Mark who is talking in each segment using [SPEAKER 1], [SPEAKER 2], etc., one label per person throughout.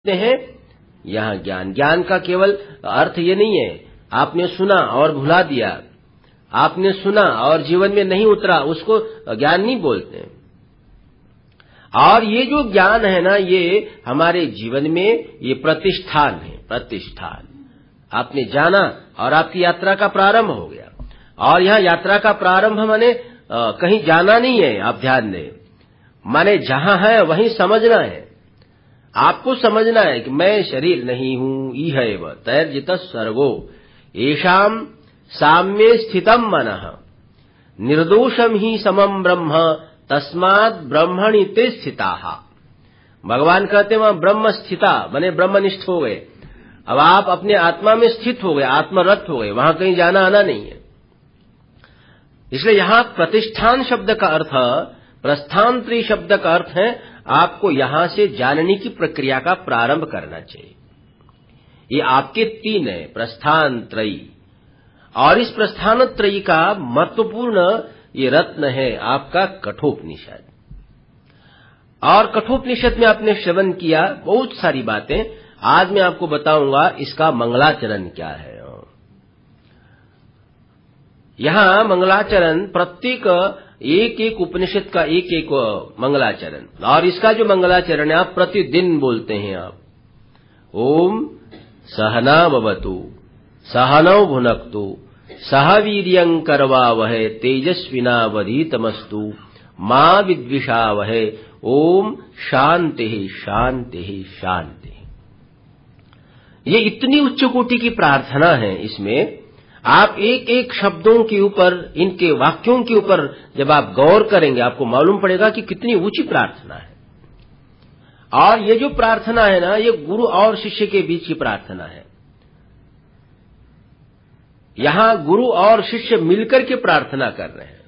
[SPEAKER 1] हैं यहाँ ज्ञान का केवल अर्थ ये नहीं है आपने सुना और भुला दिया, आपने सुना और जीवन में नहीं उतरा, उसको ज्ञान नहीं बोलते। और ये जो ज्ञान है ना, ये हमारे जीवन में ये प्रतिष्ठान है, प्रतिष्ठान। आपने जाना और आपकी यात्रा का प्रारंभ हो गया। और यहाँ यात्रा का प्रारंभ माने कहीं जाना नहीं है, आप ध्यान दें, माने जहां है वहीं समझना है। आपको समझना है कि मैं शरीर नहीं हूं, इहैव तैर्जितः सर्गो येषाम साम्ये स्थितम मनः निर्दोषम ही समम ब्रह्म तस्मात् ब्रह्मणि ते स्थिताः। भगवान कहते हैं वहां ब्रह्म स्थिता माने ब्रह्मनिष्ठ हो गए। अब आप अपने आत्मा में स्थित हो गए, आत्मरत हो गए, वहां कहीं जाना आना नहीं है। इसलिए यहां प्रतिष्ठान शब्द का अर्थ, प्रस्थानत्रयी शब्द का अर्थ है आपको यहां से जानने की प्रक्रिया का प्रारंभ करना चाहिए। ये आपके तीन है प्रस्थान त्रयी, और इस प्रस्थान त्रयी का महत्वपूर्ण ये रत्न है आपका कठोपनिषद। और कठोपनिषद में आपने श्रवण किया बहुत सारी बातें, आज मैं आपको बताऊंगा इसका मंगलाचरण क्या है। यहां मंगलाचरण प्रत्येक एक एक उपनिषद का एक एक मंगलाचरण, और इसका जो मंगलाचरण है आप प्रतिदिन बोलते हैं। आप ओम सहना भवतु सहनौ भुनक्तु सह वीर्यं करवावहै तेजस्विनावधीतमस्तु मां विद्विषावहै ओम शांति शांति शांति। ये इतनी उच्च कोटि की प्रार्थना है। इसमें आप एक एक शब्दों के ऊपर, इनके वाक्यों के ऊपर जब आप गौर करेंगे आपको मालूम पड़ेगा कि कितनी ऊंची प्रार्थना है। और ये जो प्रार्थना है ना, ये गुरु और शिष्य के बीच की प्रार्थना है। यहां गुरु और शिष्य मिलकर के प्रार्थना कर रहे हैं।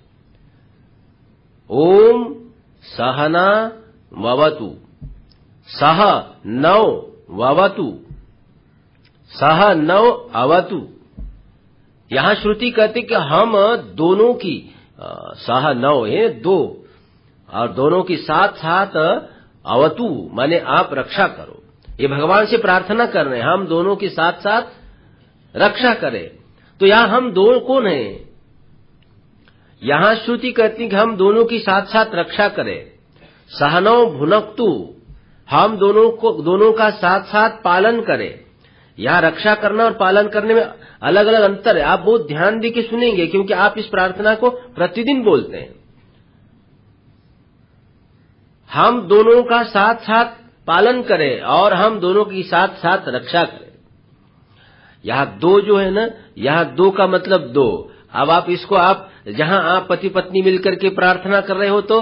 [SPEAKER 1] ओम सहना ववतु सह नौ ववतु सह नौ अवतु। यहां श्रुति कहती कि हम दोनों की सह नौ है दो, और दोनों की साथ साथ अवतु माने आप रक्षा करो। ये भगवान से प्रार्थना कर रहे हैं हम दोनों की साथ साथ रक्षा करें। तो यहां हम दो कौन हैं? यहां श्रुति कहती कि हम दोनों की साथ साथ रक्षा करें। सहनौ भुनक्तु, हम दोनों का साथ साथ पालन करें। यहां रक्षा करना और पालन करने में अलग अलग अंतर है। आप बहुत ध्यान देके सुनेंगे क्योंकि आप इस प्रार्थना को प्रतिदिन बोलते हैं। हम दोनों का साथ साथ पालन करें और हम दोनों की साथ साथ रक्षा करें। यहां दो जो है ना, यहां दो का मतलब दो। अब आप इसको आप जहां आप पति पत्नी मिलकर के प्रार्थना कर रहे हो तो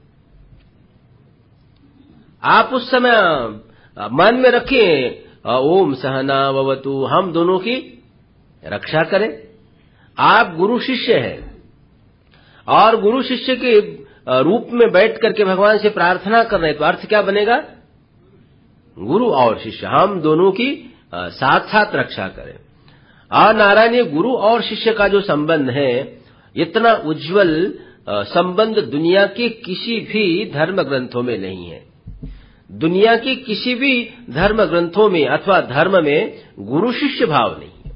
[SPEAKER 1] आप उस समय मन में रखें ओम सहना भवतु, हम दोनों की रक्षा करें। आप गुरु शिष्य हैं और गुरु शिष्य के रूप में बैठ करके भगवान से प्रार्थना कर रहे हैं, तो अर्थ क्या बनेगा? गुरु और शिष्य हम दोनों की साथ साथ रक्षा करें। और नारायण, ये गुरु और शिष्य का जो संबंध है, इतना उज्जवल संबंध दुनिया के किसी भी धर्म ग्रंथों में नहीं है। दुनिया के किसी भी धर्म ग्रंथों में अथवा धर्म में गुरु शिष्य भाव नहीं है।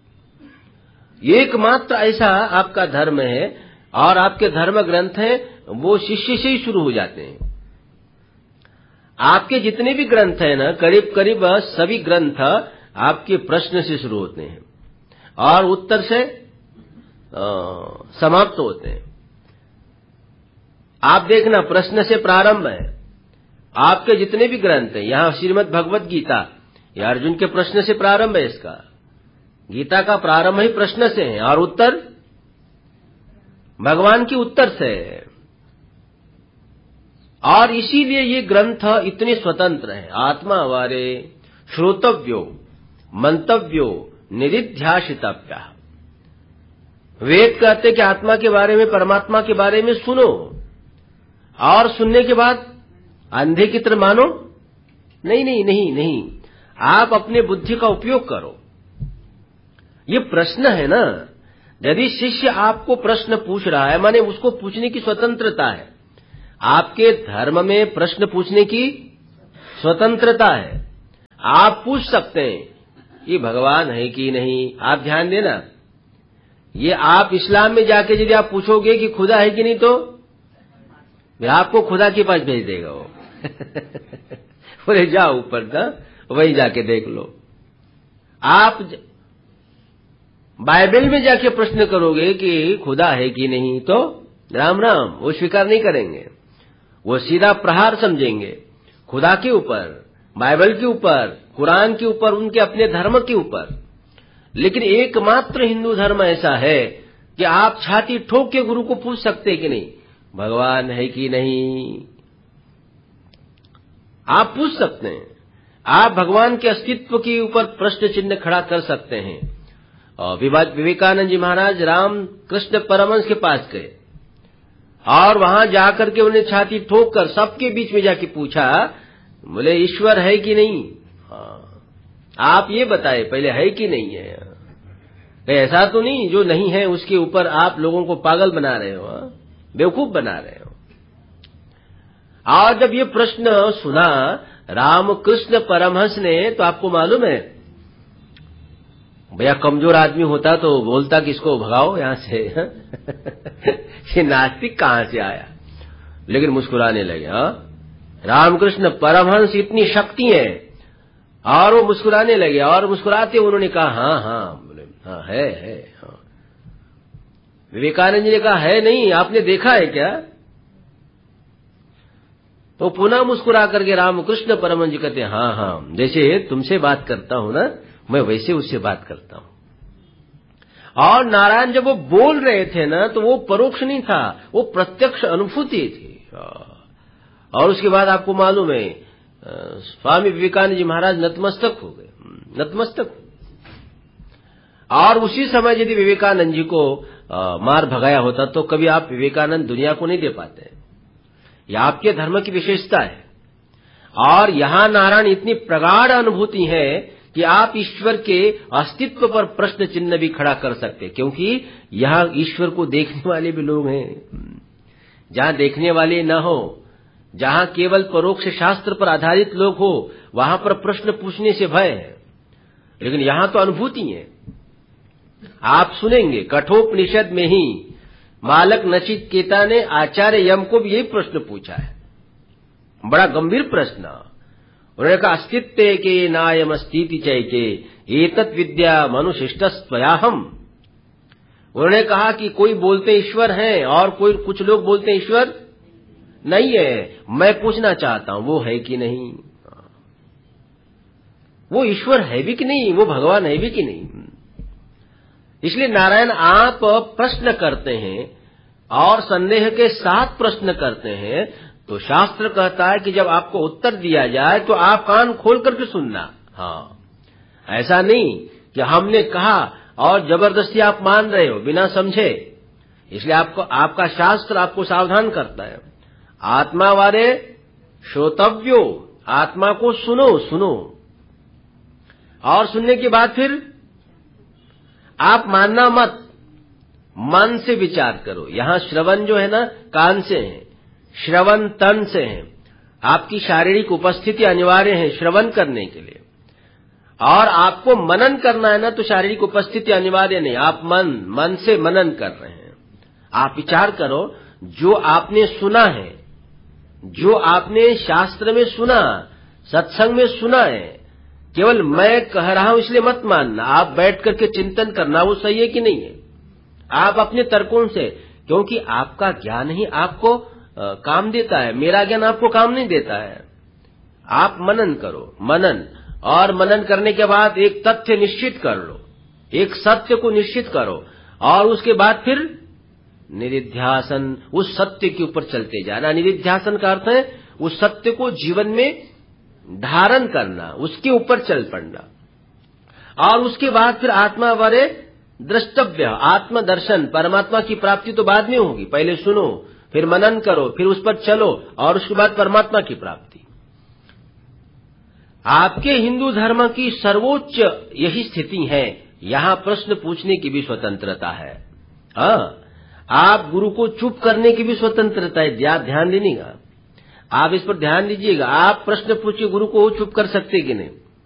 [SPEAKER 1] एकमात्र ऐसा आपका धर्म है, और आपके धर्म ग्रंथ हैं वो शिष्य से ही शुरू हो जाते हैं। आपके जितने भी ग्रंथ हैं ना, करीब करीब सभी ग्रंथ आपके प्रश्न से शुरू होते हैं और उत्तर से समाप्त होते हैं। आप देखना, प्रश्न से प्रारंभ है आपके जितने भी ग्रंथ हैं। यहां श्रीमद् भगवत गीता, ये अर्जुन के प्रश्न से प्रारंभ है। इसका गीता का प्रारंभ ही प्रश्न से है और उत्तर भगवान की उत्तर से है। और इसीलिए ये ग्रंथ इतने स्वतंत्र हैं। आत्मा वारे श्रोतव्यो मंतव्यो निदिध्यासितव्य। वेद कहते कि आत्मा के बारे में, परमात्मा के बारे में सुनो, और सुनने के बाद अंधे की तरह मानो नहीं नहीं नहीं नहीं, आप अपने बुद्धि का उपयोग करो। ये प्रश्न है ना, यदि शिष्य आपको प्रश्न पूछ रहा है माने उसको पूछने की स्वतंत्रता है। आपके धर्म में प्रश्न पूछने की स्वतंत्रता है। आप पूछ सकते हैं ये भगवान है कि नहीं। आप ध्यान देना, ये आप इस्लाम में जाके यदि आप पूछोगे कि खुदा है कि नहीं, तो आपको खुदा के पास भेज देगा वो। बोले जाओ ऊपर था, वहीं जाके देख लो। आप बाइबल में जाके प्रश्न करोगे कि खुदा है कि नहीं, तो राम राम, वो स्वीकार नहीं करेंगे। वो सीधा प्रहार समझेंगे खुदा के ऊपर, बाइबल के ऊपर, कुरान के ऊपर, उनके अपने धर्म के ऊपर। लेकिन एकमात्र हिंदू धर्म ऐसा है कि आप छाती ठोक के गुरु को पूछ सकते कि नहीं भगवान है कि नहीं। आप पूछ सकते हैं, आप भगवान के अस्तित्व के ऊपर प्रश्न चिन्ह खड़ा कर सकते हैं। और विवेकानंद जी महाराज राम कृष्ण परमहंस के पास गए और वहां जाकर के उन्हें छाती ठोक कर सबके बीच में जाके पूछा, बोले ईश्वर है कि नहीं। आप ये बताए पहले है कि नहीं है। ऐसा तो नहीं जो नहीं है उसके ऊपर आप लोगों को पागल बना रहे हो, बेवकूफ बना रहे हो। और जब ये प्रश्न सुना रामकृष्ण परमहंस ने, तो आपको मालूम है भैया कमजोर आदमी होता तो बोलता कि इसको भगाओ यहां से। ये नास्तिक कहां से आया, लेकिन मुस्कुराने लगे। रामकृष्ण परमहंस इतनी शक्ति है, और वो मुस्कुराने लगे। और मुस्कुराते उन्होंने कहा हाँ हाँ, बोले हाँ है हाँ। विवेकानंद जी ने कहा है नहीं, आपने देखा है क्या। तो पुनः मुस्कुरा करके रामकृष्ण परमहंस जी कहते हाँ हाँ, जैसे तुमसे बात करता हूं ना, मैं वैसे उससे बात करता हूं। और नारायण जब वो बोल रहे थे ना, तो वो परोक्ष नहीं था, वो प्रत्यक्ष अनुभूति थी। और उसके बाद आपको मालूम है स्वामी विवेकानंद जी महाराज नतमस्तक हो गए, नतमस्तक। और उसी समय यदि विवेकानंद जी को मार भगाया होता तो कभी आप विवेकानंद दुनिया को नहीं दे पाते। यह आपके धर्म की विशेषता है। और यहां नारायण इतनी प्रगाढ़ अनुभूति है कि आप ईश्वर के अस्तित्व पर प्रश्न चिन्ह भी खड़ा कर सकते, क्योंकि यहां ईश्वर को देखने वाले भी लोग हैं। जहां देखने वाले न हो, जहां केवल परोक्ष शास्त्र पर आधारित लोग हो, वहां पर प्रश्न पूछने से भय है। लेकिन यहां तो अनुभूति है। आप सुनेंगे कठोपनिषद में ही मालक नचिकेता ने आचार्य यम को भी यही प्रश्न पूछा है, बड़ा गंभीर प्रश्न। उन्होंने कहा अस्तित्व के नायम अस्तिति चैके एतत् विद्या मनुशिष्टस्त्वयाहम। उन्होंने कहा कि कोई बोलते ईश्वर हैं और कोई कुछ लोग बोलते ईश्वर नहीं है। मैं पूछना चाहता हूं वो है कि नहीं, वो ईश्वर है भी कि नहीं, वो भगवान है भी कि नहीं। इसलिए नारायण आप प्रश्न करते हैं और संदेह के साथ प्रश्न करते हैं, तो शास्त्र कहता है कि जब आपको उत्तर दिया जाए तो आप कान खोल करके सुनना। हाँ, ऐसा नहीं कि हमने कहा और जबरदस्ती आप मान रहे हो बिना समझे। इसलिए आपका शास्त्र आपको सावधान करता है। आत्मा वारे श्रोतव्यो, आत्मा को सुनो। और सुनने के बाद फिर आप मानना मत, मन से विचार करो। यहां श्रवण जो है ना, कान से है, श्रवण तन से है। आपकी शारीरिक उपस्थिति अनिवार्य है श्रवण करने के लिए। और आपको मनन करना है ना, तो शारीरिक उपस्थिति अनिवार्य नहीं। आप मन से मनन कर रहे हैं। आप विचार करो, जो आपने सुना है, जो आपने शास्त्र में सुना, सत्संग में सुना है, केवल मैं कह रहा हूं इसलिए मत मानना। आप बैठ करके चिंतन करना वो सही है कि नहीं है। आप अपने तर्कों से, क्योंकि आपका ज्ञान ही आपको काम देता है, मेरा ज्ञान आपको काम नहीं देता है। आप मनन करो, मनन। और मनन करने के बाद एक तथ्य निश्चित कर लो, एक सत्य को निश्चित करो, और उसके बाद फिर निरिध्यासन, उस सत्य के ऊपर चलते जाना। निरिध्यासन का अर्थ है उस सत्य को जीवन में धारण करना, उसके ऊपर चल पड़ना। और उसके बाद फिर आत्मा वरे द्रष्टव्य, आत्मदर्शन, परमात्मा की प्राप्ति तो बाद में होगी। पहले सुनो, फिर मनन करो, फिर उस पर चलो, और उसके बाद परमात्मा की प्राप्ति। आपके हिंदू धर्म की सर्वोच्च यही स्थिति है। यहां प्रश्न पूछने की भी स्वतंत्रता है। आप गुरु को चुप करने की भी स्वतंत्रता है। ध्यान दीजिएगा, आप इस पर ध्यान दीजिएगा। आप प्रश्न पूछिए गुरु को, वो चुप कर सकते कि नहीं।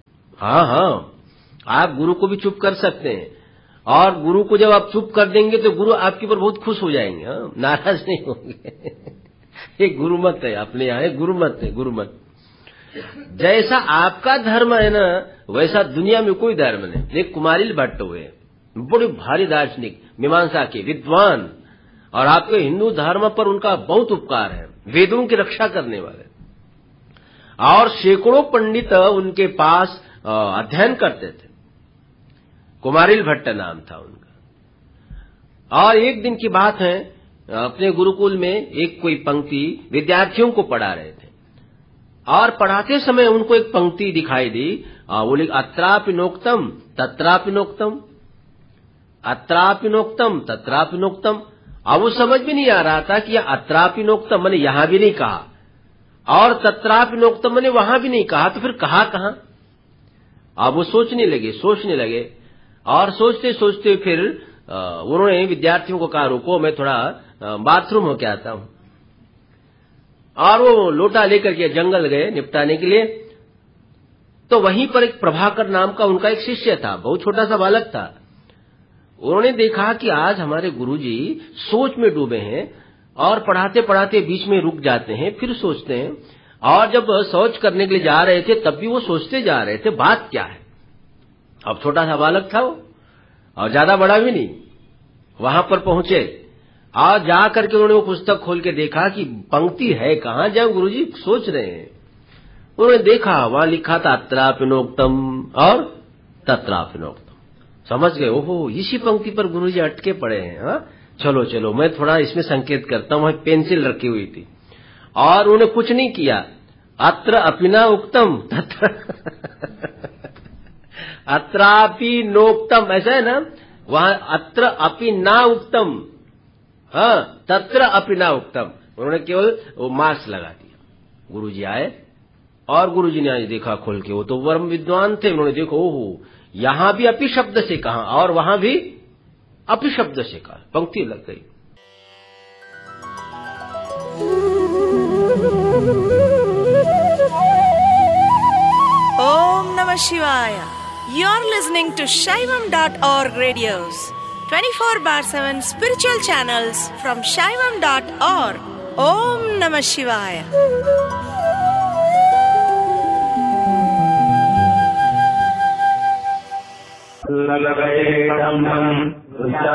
[SPEAKER 1] हाँ हाँ, आप गुरु को भी चुप कर सकते हैं, और गुरु को जब आप चुप कर देंगे तो गुरु आपके ऊपर बहुत खुश हो जाएंगे, हाँ? नाराज नहीं होंगे। ये गुरुमत है, अपने यहाँ गुरुमत है, गुरुमत। जैसा आपका धर्म है ना, वैसा दुनिया में कोई धर्म नहीं। एक कुमारिल भट्ट हुए, बड़े भारी दार्शनिक, मीमांसा के विद्वान, और आपके हिंदू धर्म पर उनका बहुत उपकार है, वेदों की रक्षा करने वाले, और सैकड़ों पंडित उनके पास अध्ययन करते थे। कुमारिल भट्ट नाम था उनका। और एक दिन की बात है, अपने गुरुकुल में एक कोई पंक्ति विद्यार्थियों को पढ़ा रहे थे, और पढ़ाते समय उनको एक पंक्ति दिखाई दी, वो लिखा अत्रापि नोक्तम तत्रापि नोक्तम, अत्रापि नोक्तम तत्रापि नोक्तम। अब वो समझ भी नहीं आ रहा था कि यह अत्रापि नोक्तम मैंने यहां भी नहीं कहा, और तत्रापि नोक्तम मैंने वहां भी नहीं कहा, तो फिर कहा कहां? अब वो सोचने लगे, और सोचते सोचते फिर उन्होंने विद्यार्थियों को कहा, रुको मैं थोड़ा बाथरूम होके आता हूं। और वो लोटा लेकर के जंगल गए निपटाने के लिए। तो वहीं पर एक प्रभाकर नाम का उनका एक शिष्य था, बहुत छोटा सा बालक था। उन्होंने देखा कि आज हमारे गुरुजी सोच में डूबे हैं, और पढ़ाते पढ़ाते बीच में रुक जाते हैं, फिर सोचते हैं, और जब शौच करने के लिए जा रहे थे तब भी वो सोचते जा रहे थे बात क्या है। अब छोटा सा बालक था वो, और ज्यादा बड़ा भी नहीं। वहां पर पहुंचे, और जा करके उन्होंने वो पुस्तक खोल के देखा कि पंक्ति है कहां जहां गुरुजी सोच रहे हैं। उन्होंने देखा, वहां लिखा था अत्रापि नोक्तम और तत्रापि नोक्तम। समझ गए, ओहो इसी पंक्ति पर गुरुजी अटके पड़े हैं। हाँ, चलो चलो मैं थोड़ा इसमें संकेत करता हूं। वहां पेंसिल रखी हुई थी, और उन्होंने कुछ नहीं किया। अत्र अपिना उक्तम तत्र अत्रापि नोक्तम, ऐसा है ना, वहां अत्र अपि ना उक्तम, हाँ तत्र अपि ना उक्तम। उन्होंने केवल वो मार्क्स लगा दिया। गुरुजी आए, और गुरुजी ने आज देखा खोल के, वो तो वर्म विद्वान थे। उन्होंने देखो, ओहो यहां भी अपि शब्द से कहा और वहां भी अपि शब्द से कहा, पंक्ति लग गई।
[SPEAKER 2] Om Namah Shivaya. You're listening to Shaivam.org radios, 24/7 spiritual channels from Shaivam.org. Om Namah Shivaya.
[SPEAKER 3] ललभे